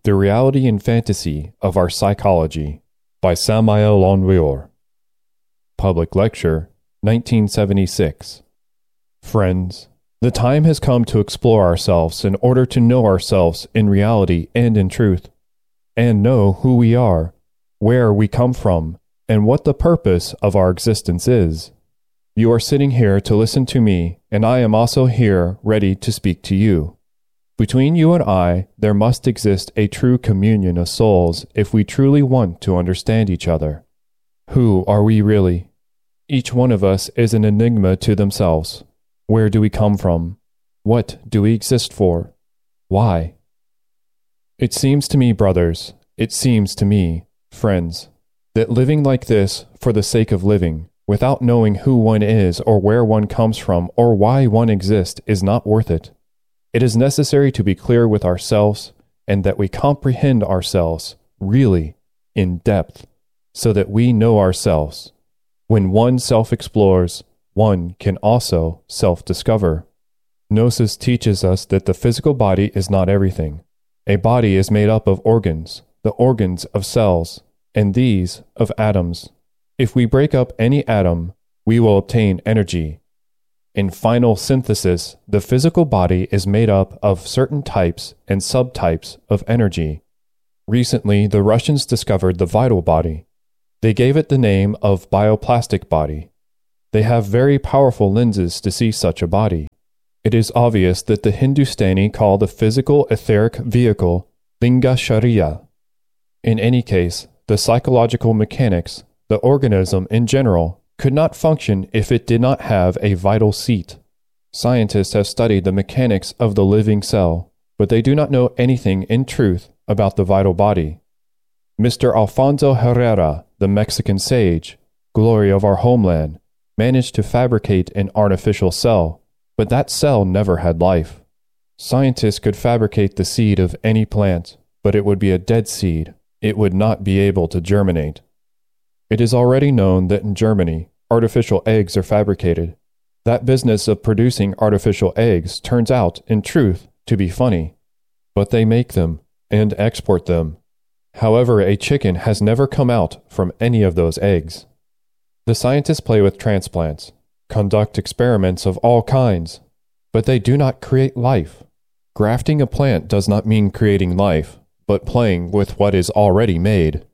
The Reality and Fantasy of Our Psychology by Samael Aun-Weor. Public Lecture, 1976. Friends, the time has come to explore ourselves in order to know ourselves in reality and in truth, and know who we are, where we come from, and what the purpose of our existence is. You are sitting here to listen to me, and I am also here ready to speak to you. Between you and I, there must exist a true communion of souls if we truly want to understand each other. Who are we really? Each one of us is an enigma to themselves. Where do we come from? What do we exist for? Why? It seems to me, brothers, it seems to me, friends, that living like this for the sake of living, without knowing who one is or where one comes from or why one exists, is not worth it. It is necessary to be clear with ourselves and that we comprehend ourselves, really, in depth, so that we know ourselves. When one self-explores, one can also self-discover. Gnosis teaches us that the physical body is not everything. A body is made up of organs, the organs of cells, and these of atoms. If we break up any atom, we will obtain energy. In final synthesis, the physical body is made up of certain types and subtypes of energy. Recently, the Russians discovered the vital body. They gave it the name of bioplastic body. They have very powerful lenses to see such a body. It is obvious that the Hindustani call the physical etheric vehicle Linga Sharira. In any case, the psychological mechanics, the organism in general, could not function if it did not have a vital seat. Scientists have studied the mechanics of the living cell, but they do not know anything in truth about the vital body. Mr. Alfonso Herrera, the Mexican sage, glory of our homeland, managed to fabricate an artificial cell, but that cell never had life. Scientists could fabricate the seed of any plant, but it would be a dead seed. It would not be able to germinate. It is already known that in Germany, artificial eggs are fabricated. That business of producing artificial eggs turns out, in truth, to be funny. But they make them and export them. However, a chicken has never come out from any of those eggs. The scientists play with transplants, conduct experiments of all kinds, but they do not create life. Grafting a plant does not mean creating life, but playing with what is already made.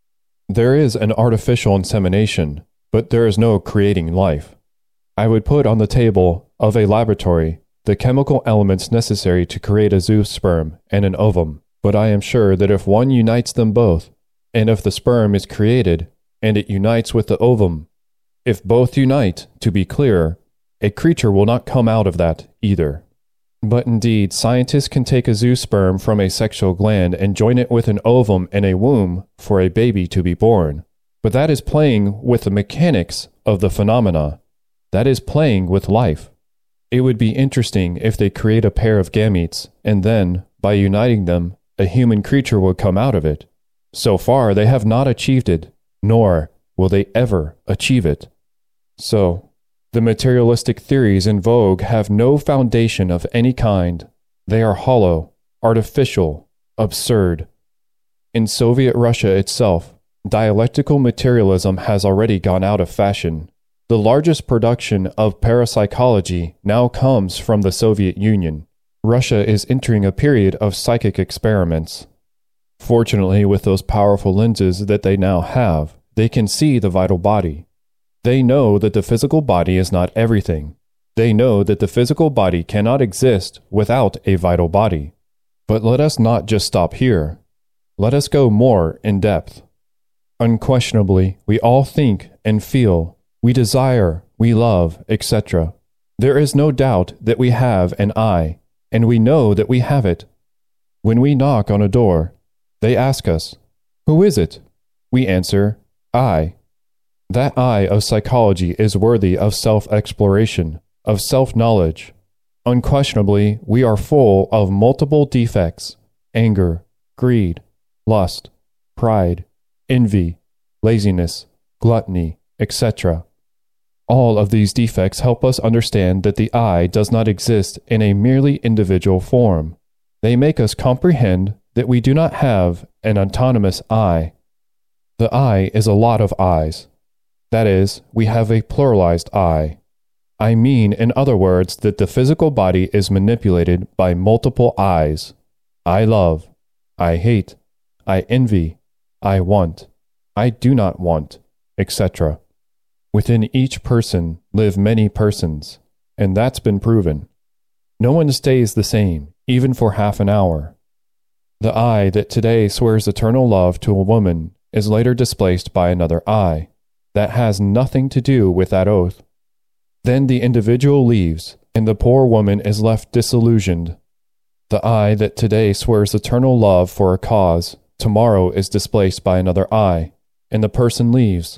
There is an artificial insemination, but there is no creating life. I would put on the table of a laboratory the chemical elements necessary to create a zoosperm and an ovum, but I am sure that if one unites them both, and if the sperm is created, and it unites with the ovum, if both unite, to be clear, a creature will not come out of that either. But indeed, scientists can take a zoosperm from a sexual gland and join it with an ovum and a womb for a baby to be born. But that is playing with the mechanics of the phenomena. That is playing with life. It would be interesting if they create a pair of gametes, and then, by uniting them, a human creature would come out of it. So far, they have not achieved it, nor will they ever achieve it. So, the materialistic theories in vogue have no foundation of any kind. They are hollow, artificial, absurd. In Soviet Russia itself, dialectical materialism has already gone out of fashion. The largest production of parapsychology now comes from the Soviet Union. Russia is entering a period of psychic experiments. Fortunately, with those powerful lenses that they now have, they can see the vital body. They know that the physical body is not everything. They know that the physical body cannot exist without a vital body. But let us not just stop here. Let us go more in depth. Unquestionably, we all think and feel, we desire, we love, etc. There is no doubt that we have an I, and we know that we have it. When we knock on a door, they ask us, "Who is it?" We answer, "I." That I of psychology is worthy of self-exploration, of self-knowledge. Unquestionably, we are full of multiple defects: anger, greed, lust, pride, envy, laziness, gluttony, etc. All of these defects help us understand that the I does not exist in a merely individual form. They make us comprehend that we do not have an autonomous I. The I is a lot of I's. That is, we have a pluralized I. I mean, in other words, that the physical body is manipulated by multiple I's. I love, I hate, I envy, I want, I do not want, etc. Within each person live many persons, and that's been proven. No one stays the same, even for half an hour. The I that today swears eternal love to a woman is later displaced by another I that has nothing to do with that oath. Then the individual leaves, and the poor woman is left disillusioned. The I that today swears eternal love for a cause, tomorrow is displaced by another I, and the person leaves.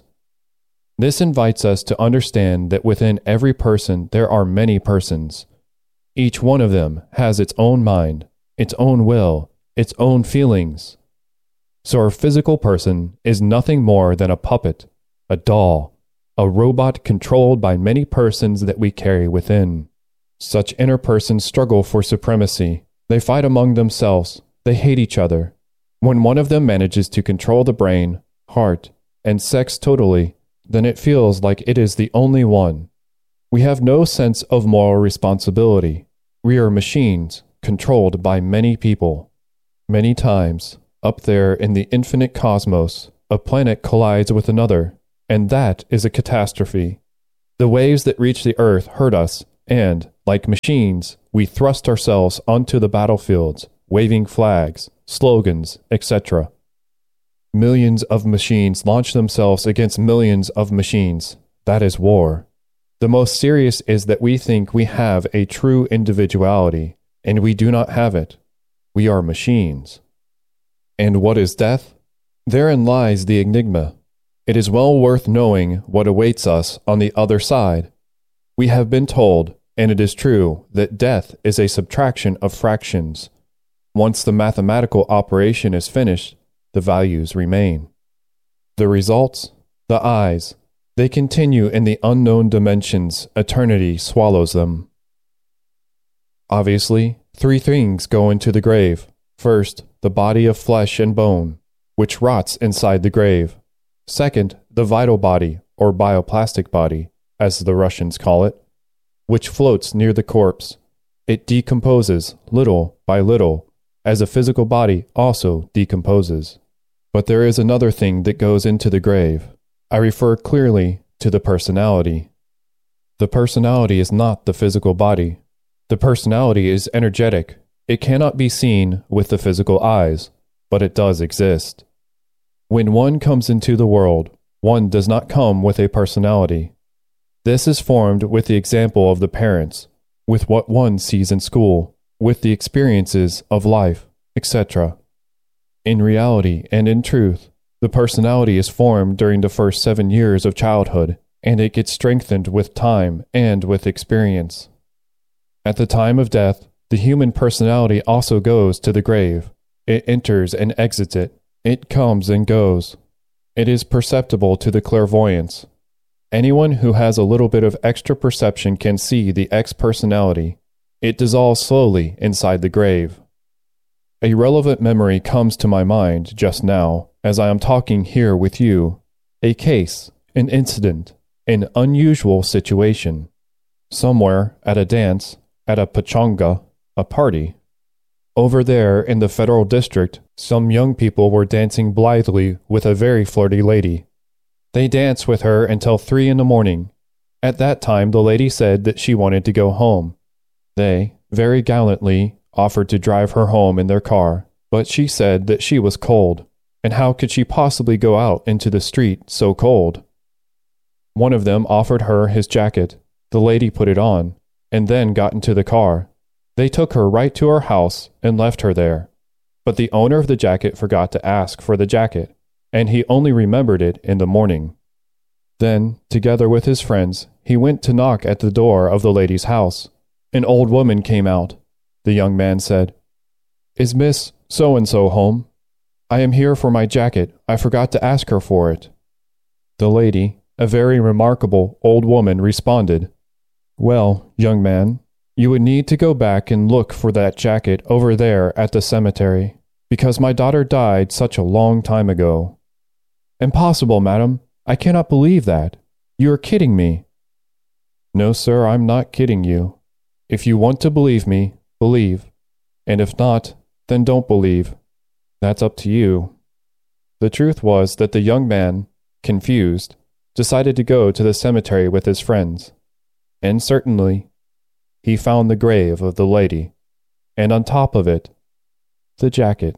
This invites us to understand that within every person there are many persons. Each one of them has its own mind, its own will, its own feelings. So our physical person is nothing more than a puppet, a doll, a robot controlled by many persons that we carry within. Such inner persons struggle for supremacy. They fight among themselves. They hate each other. When one of them manages to control the brain, heart, and sex totally, then it feels like it is the only one. We have no sense of moral responsibility. We are machines controlled by many people. Many times, up there in the infinite cosmos, a planet collides with another, and that is a catastrophe. The waves that reach the earth hurt us, and, like machines, we thrust ourselves onto the battlefields, waving flags, slogans, etc. Millions of machines launch themselves against millions of machines. That is war. The most serious is that we think we have a true individuality, and we do not have it. We are machines. And what is death? Therein lies the enigma. It is well worth knowing what awaits us on the other side. We have been told, and it is true, that death is a subtraction of fractions. Once the mathematical operation is finished, the values remain. The results? The I's. They continue in the unknown dimensions. Eternity swallows them. Obviously, three things go into the grave. First, the body of flesh and bone, which rots inside the grave. Second, the vital body, or bioplastic body, as the Russians call it, which floats near the corpse. It decomposes little by little, as a physical body also decomposes. But there is another thing that goes into the grave. I refer clearly to the personality. The personality is not the physical body. The personality is energetic. It cannot be seen with the physical eyes, but it does exist. When one comes into the world, one does not come with a personality. This is formed with the example of the parents, with what one sees in school, with the experiences of life, etc. In reality and in truth, the personality is formed during the first 7 years of childhood, and it gets strengthened with time and with experience. At the time of death, the human personality also goes to the grave. It enters and exits it. It comes and goes. It is perceptible to the clairvoyance. Anyone who has a little bit of extra perception can see the ex-personality. It dissolves slowly inside the grave. A relevant memory comes to my mind just now, as I am talking here with you. A case, an incident, an unusual situation. Somewhere, at a dance, at a pachanga, a party. Over there in the Federal District, some young people were dancing blithely with a very flirty lady. They danced with her until 3 a.m. At that time, the lady said that she wanted to go home. They, very gallantly, offered to drive her home in their car, but she said that she was cold, and how could she possibly go out into the street so cold? One of them offered her his jacket. The lady put it on, and then got into the car. They took her right to her house and left her there. But the owner of the jacket forgot to ask for the jacket, and he only remembered it in the morning. Then, together with his friends, he went to knock at the door of the lady's house. An old woman came out. The young man said, "Is Miss So-and-so home? I am here for my jacket. I forgot to ask her for it." The lady, a very remarkable old woman, responded, "Well, young man, you would need to go back and look for that jacket over there at the cemetery, because my daughter died such a long time ago." "Impossible, madam. I cannot believe that. You are kidding me." "No, sir, I'm not kidding you. If you want to believe me, believe. And if not, then don't believe. That's up to you." The truth was that the young man, confused, decided to go to the cemetery with his friends. And certainly, he found the grave of the lady, and on top of it, the jacket.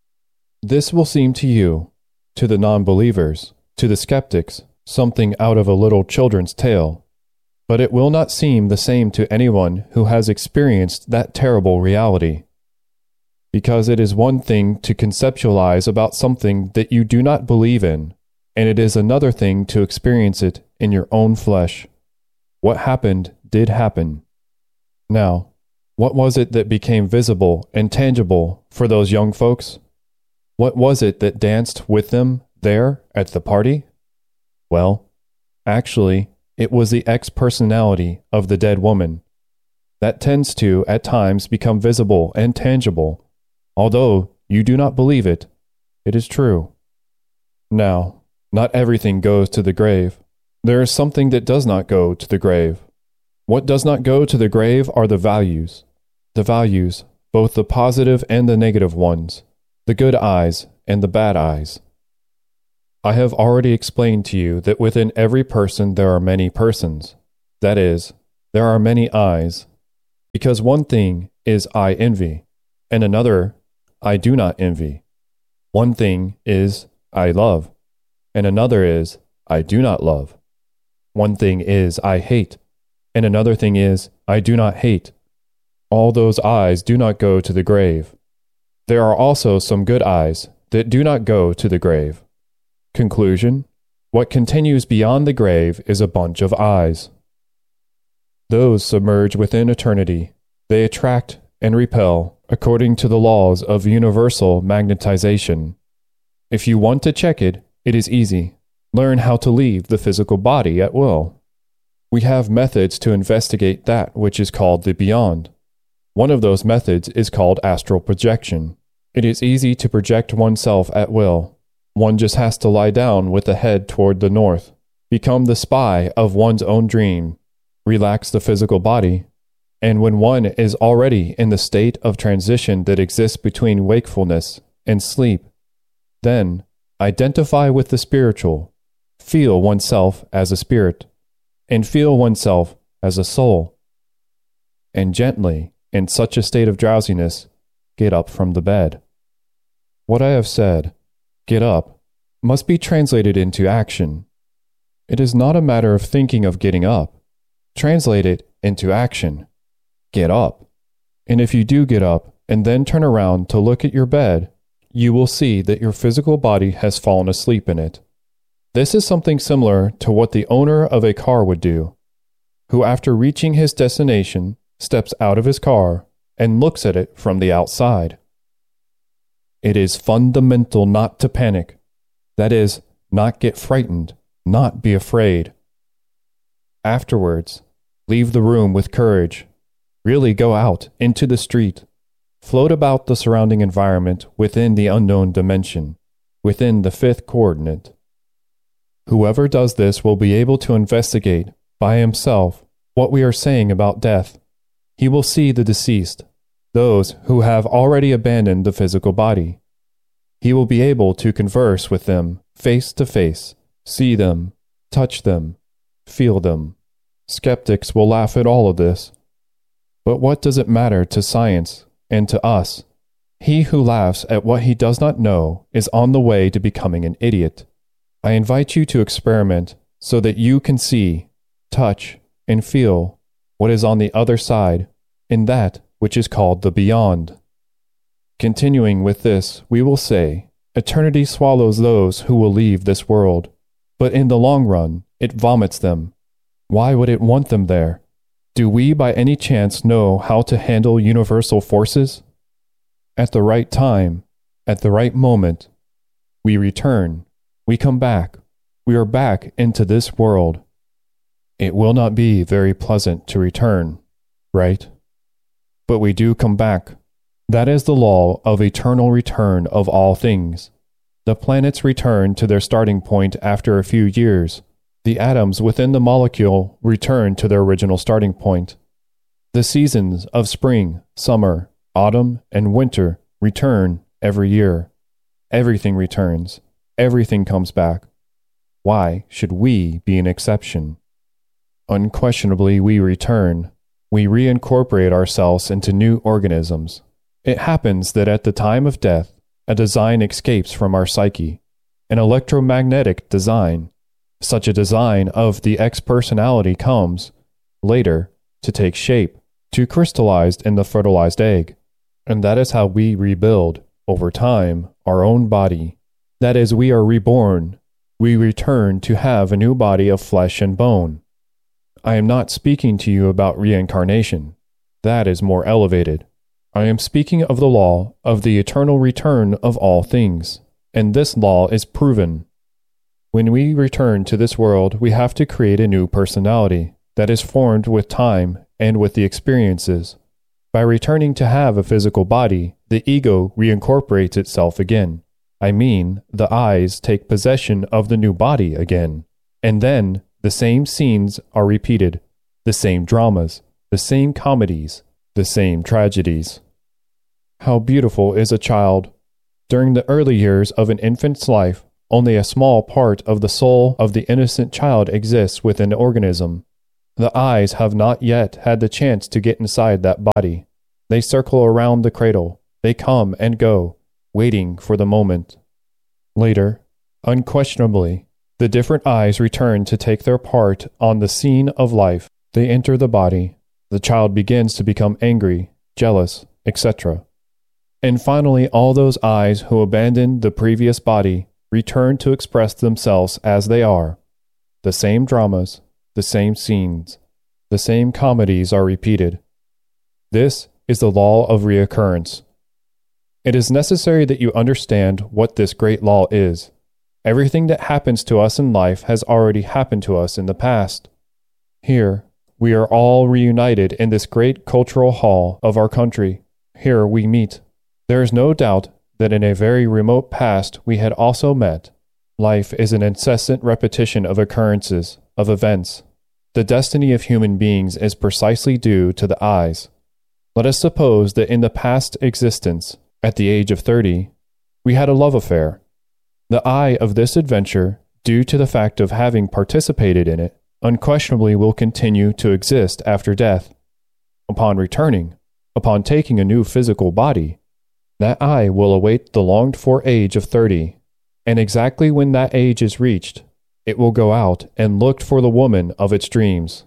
This will seem to you, to the non-believers, to the skeptics, something out of a little children's tale, but it will not seem the same to anyone who has experienced that terrible reality. Because it is one thing to conceptualize about something that you do not believe in, and it is another thing to experience it in your own flesh. What happened did happen. Now, what was it that became visible and tangible for those young folks? What was it that danced with them there at the party? Well, actually, it was the ex-personality of the dead woman. That tends to, at times, become visible and tangible. Although you do not believe it, it is true. Now, not everything goes to the grave. There is something that does not go to the grave. What does not go to the grave are the values. The values, both the positive and the negative ones, the good eyes and the bad eyes. I have already explained to you that within every person there are many persons. That is, there are many eyes. Because one thing is I envy, and another I do not envy. One thing is I love, and another is I do not love. One thing is I hate, and another thing is I do not hate. All those eyes do not go to the grave. There are also some good eyes that do not go to the grave. Conclusion: what continues beyond the grave is a bunch of eyes. Those submerge within eternity. They attract and repel according to the laws of universal magnetization. If you want to check it, it is easy. Learn how to leave the physical body at will. We have methods to investigate that which is called the beyond. One of those methods is called astral projection. It is easy to project oneself at will. One just has to lie down with the head toward the north, become the spy of one's own dream, relax the physical body, and when one is already in the state of transition that exists between wakefulness and sleep, then identify with the spiritual, feel oneself as a spirit, and feel oneself as a soul, and gently, in such a state of drowsiness, get up from the bed. What I have said, get up, must be translated into action. It is not a matter of thinking of getting up. Translate it into action. Get up. And if you do get up and then turn around to look at your bed, you will see that your physical body has fallen asleep in it. This is something similar to what the owner of a car would do, who after reaching his destination steps out of his car and looks at it from the outside. It is fundamental not to panic. That is, not get frightened, not be afraid. Afterwards, leave the room with courage. Really go out into the street. Float about the surrounding environment within the unknown dimension, within the fifth coordinate. Whoever does this will be able to investigate by himself what we are saying about death. He will see the deceased, those who have already abandoned the physical body. He will be able to converse with them face to face, see them, touch them, feel them. Skeptics will laugh at all of this. But what does it matter to science and to us? He who laughs at what he does not know is on the way to becoming an idiot. I invite you to experiment so that you can see, touch, and feel what is on the other side, in that which is called the beyond. Continuing with this, we will say, eternity swallows those who will leave this world, but in the long run, it vomits them. Why would it want them there? Do we by any chance know how to handle universal forces? At the right time, at the right moment, we return, we come back, we are back into this world. It will not be very pleasant to return, right? But we do come back. That is the law of eternal return of all things. The planets return to their starting point after a few years. The atoms within the molecule return to their original starting point. The seasons of spring, summer, autumn, and winter return every year. Everything returns. Everything comes back. Why should we be an exception? Unquestionably, we return. We reincorporate ourselves into new organisms. It happens that at the time of death, a design escapes from our psyche, an electromagnetic design. Such a design of the X-personality comes, later, to take shape, to crystallize in the fertilized egg. And that is how we rebuild, over time, our own body. That is, we are reborn. We return to have a new body of flesh and bone. I am not speaking to you about reincarnation. That is more elevated. I am speaking of the law of the eternal return of all things, and this law is proven. When we return to this world, we have to create a new personality that is formed with time and with the experiences. By returning to have a physical body, the ego reincorporates itself again. I mean, the eyes take possession of the new body again, and then the same scenes are repeated, the same dramas, the same comedies, the same tragedies. How beautiful is a child! During the early years of an infant's life, only a small part of the soul of the innocent child exists within the organism. The eyes have not yet had the chance to get inside that body. They circle around the cradle. They come and go, waiting for the moment. Later, unquestionably, the different eyes return to take their part on the scene of life. They enter the body. The child begins to become angry, jealous, etc. And finally, all those eyes who abandoned the previous body return to express themselves as they are. The same dramas, the same scenes, the same comedies are repeated. This is the law of reoccurrence. It is necessary that you understand what this great law is. Everything that happens to us in life has already happened to us in the past. Here, we are all reunited in this great cultural hall of our country. Here we meet. There is no doubt that in a very remote past we had also met. Life is an incessant repetition of occurrences, of events. The destiny of human beings is precisely due to the eyes. Let us suppose that in the past existence, at the age of 30, we had a love affair. The eye of this adventure, due to the fact of having participated in it, unquestionably will continue to exist after death. Upon returning, upon taking a new physical body, that eye will await the longed-for age of 30, and exactly when that age is reached, it will go out and look for the woman of its dreams.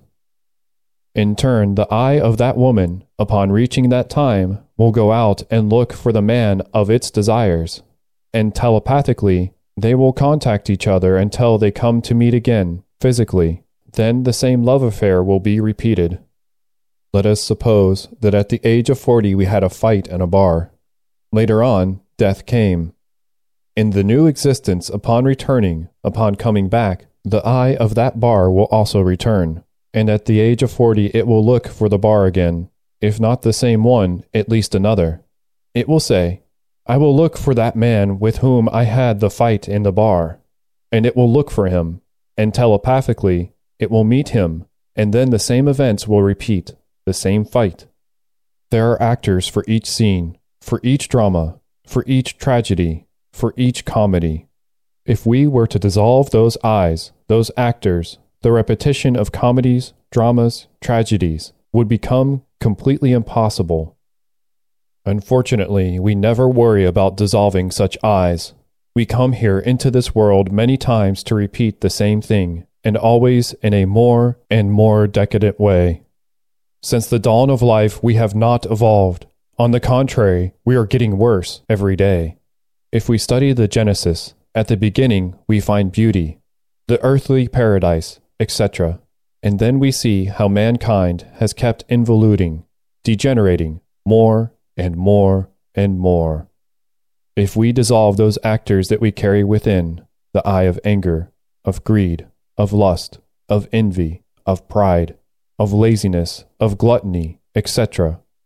In turn, the eye of that woman, upon reaching that time, will go out and look for the man of its desires, and telepathically, they will contact each other until they come to meet again, physically. Then the same love affair will be repeated. Let us suppose that at the age of 40 we had a fight in a bar. Later on, death came. In the new existence, upon returning, upon coming back, the eye of that bar will also return, and at the age of 40 it will look for the bar again, if not the same one, at least another. It will say, I will look for that man with whom I had the fight in the bar, and it will look for him, and telepathically, it will meet him, and then the same events will repeat, the same fight. There are actors for each scene, for each drama, for each tragedy, for each comedy. If we were to dissolve those eyes, those actors, the repetition of comedies, dramas, tragedies would become completely impossible. Unfortunately, we never worry about dissolving such eyes. We come here into this world many times to repeat the same thing, and always in a more and more decadent way. Since the dawn of life, we have not evolved. On the contrary, we are getting worse every day. If we study the Genesis, at the beginning we find beauty, the earthly paradise, etc. And then we see how mankind has kept involuting, degenerating more and more and more. If we dissolve those actors that we carry within, the eye of anger, of greed, of lust, of envy, of pride, of laziness, of gluttony, etc.,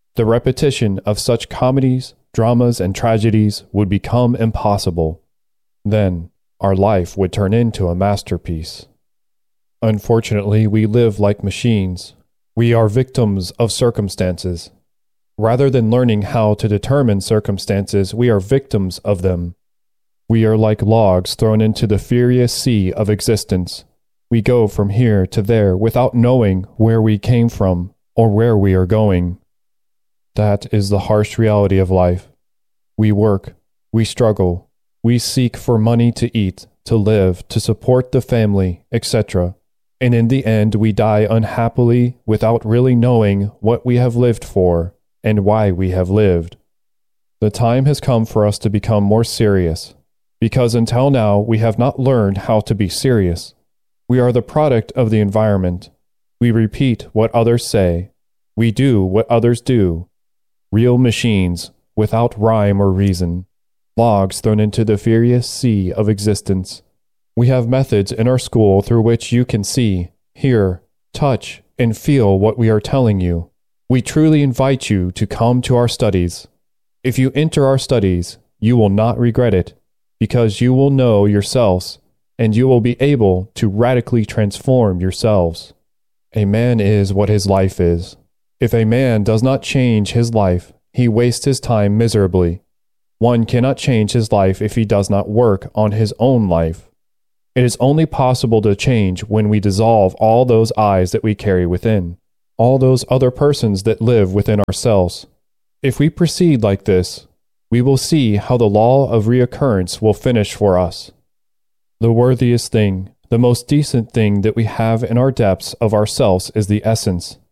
The repetition of such comedies, dramas, and tragedies would become impossible. Then, our life would turn into a masterpiece. Unfortunately, we live like machines. We are victims of circumstances. Rather than learning how to determine circumstances, we are victims of them. We are like logs thrown into the furious sea of existence. We go from here to there without knowing where we came from or where we are going. That is the harsh reality of life. We work, we struggle, we seek for money to eat, to live, to support the family, etc. And in the end, we die unhappily without really knowing what we have lived for and why we have lived. The time has come for us to become more serious, because until now we have not learned how to be serious. We are the product of the environment. We repeat what others say. We do what others do. Real machines, without rhyme or reason. Logs thrown into the furious sea of existence. We have methods in our school through which you can see, hear, touch, and feel what we are telling you. We truly invite you to come to our studies. If you enter our studies, you will not regret it, because you will know yourselves, and you will be able to radically transform yourselves. A man is what his life is. If a man does not change his life, he wastes his time miserably. One cannot change his life if he does not work on his own life. It is only possible to change when we dissolve all those eyes that we carry within, all those other persons that live within ourselves. If we proceed like this, we will see how the law of reoccurrence will finish for us. The worthiest thing, the most decent thing that we have in our depths of ourselves is the essence,